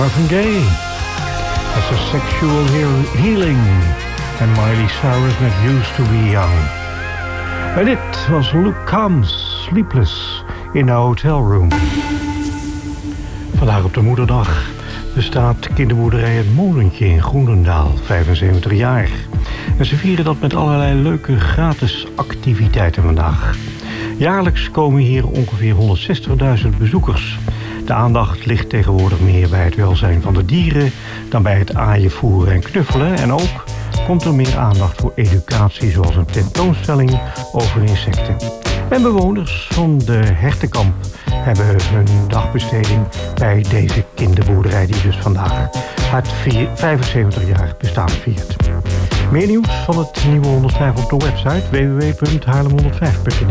Marvin Gaye. That's a Sexual Healing. En Miley Cyrus met Used to Be Young. En dit was Luke Combs, Sleepless in a Hotel Room. Vandaag op de moederdag bestaat kinderboerderij Het Molentje in Groenendaal, 75 jaar. En ze vieren dat met allerlei leuke gratis activiteiten vandaag. Jaarlijks komen hier ongeveer 160.000 bezoekers. De aandacht ligt tegenwoordig meer bij het welzijn van de dieren dan bij het aaien, voeren en knuffelen. En ook komt er meer aandacht voor educatie, zoals een tentoonstelling over insecten. En bewoners van de Hertenkamp hebben hun dagbesteding bij deze kinderboerderij die dus vandaag het 75 jaar bestaan viert. Meer nieuws van het nieuwe 105 op de website www.haarlem105.nl.